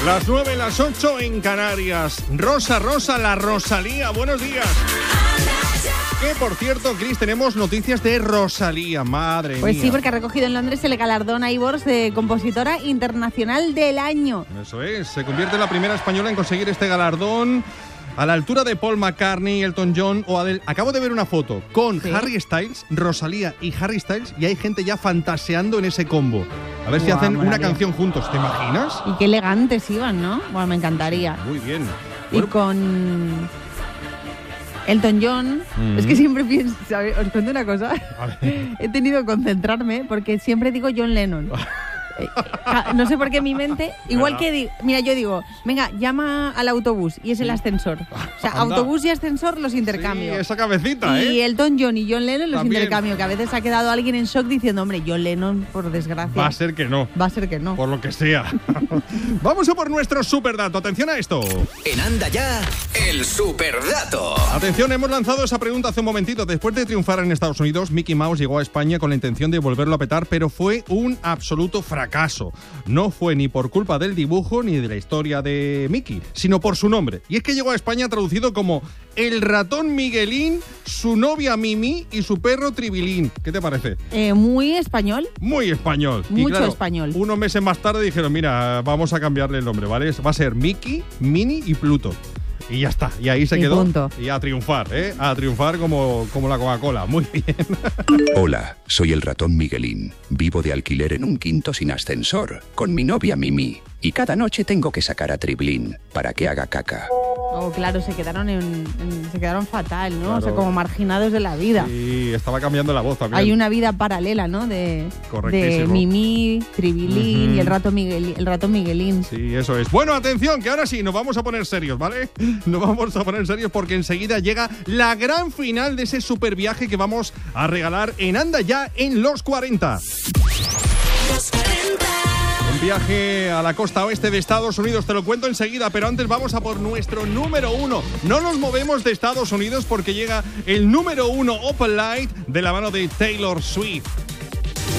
Las 9, las 8 en Canarias. Rosa, la Rosalía, buenos días. Que, por cierto, Cris, tenemos noticias de Rosalía, madre mía. Pues sí, porque ha recogido en Londres el galardón Ivors de Compositora Internacional del Año. Eso es, se convierte en la primera española en conseguir este galardón, a la altura de Paul McCartney, Elton John o Adele. Acabo de ver una foto con Harry Styles, Rosalía y Harry Styles, y hay gente ya fantaseando en ese combo. A ver si hacen una canción juntos, ¿te imaginas? Y qué elegantes iban, ¿no? Bueno, me encantaría. Muy bien. Bueno. Y con Elton John, es que siempre pienso, ¿sabes? Os cuento una cosa. He tenido que concentrarme porque siempre digo John Lennon. No sé por qué mi mente, igual que mira, yo digo, venga, llama al autobús y es el ascensor. O sea, autobús y ascensor los intercambio. Sí, esa cabecita, y Elton John y John Lennon los intercambio, que a veces ha quedado alguien en shock diciendo, hombre, John Lennon, por desgracia. Va a ser que no. Va a ser que no. Por lo que sea. Vamos a por nuestro superdato. Atención a esto. En Anda Ya, el superdato. Atención, hemos lanzado esa pregunta hace un momentito. Después de triunfar en Estados Unidos, Mickey Mouse llegó a España con la intención de volverlo a petar, pero fue un absoluto fracaso. No fue ni por culpa del dibujo ni de la historia de Mickey, sino por su nombre. Y es que llegó a España traducido como el ratón Miguelín, su novia Mimi y su perro Tribilín. ¿Qué te parece? Muy español. Muy español. Mucho y claro, español. Unos meses más tarde dijeron, mira, vamos a cambiarle el nombre, ¿vale? Va a ser Mickey, Minnie y Pluto. Y ya está, y ahí se quedó. Punto. Y a triunfar, ¿eh? A triunfar como la Coca-Cola. Muy bien. Hola, soy el ratón Miguelín. Vivo de alquiler en un quinto sin ascensor, con mi novia Mimi. Y cada noche tengo que sacar a Tribilín para que haga caca. Oh, claro, se quedaron fatal, ¿no? Claro. O sea, como marginados de la vida. Sí, estaba cambiando la voz también. Hay una vida paralela, ¿no? De Mimi, Tribilín y el ratón Miguelín. Sí, eso es. Bueno, atención, que ahora sí, nos vamos a poner serios, ¿vale? Nos vamos a poner serios porque enseguida llega la gran final de ese super viaje que vamos a regalar en Anda Ya en los 40. Un viaje a la costa oeste de Estados Unidos, te lo cuento enseguida, pero antes vamos a por nuestro número 1. No nos movemos de Estados Unidos porque llega el número 1 Opalite de la mano de Taylor Swift.